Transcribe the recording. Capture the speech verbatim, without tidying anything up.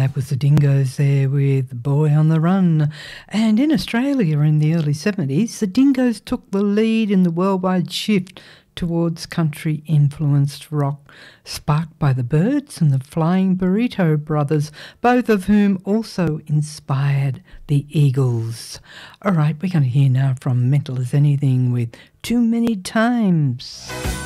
that was the Dingoes there with Boy on the Run. And in Australia in the early seventies, the Dingoes took the lead in the worldwide shift towards country-influenced rock, sparked by the Byrds and the Flying Burrito Brothers, both of whom also inspired the Eagles. All right, we're going to hear now from Mental as Anything with Too Many Times.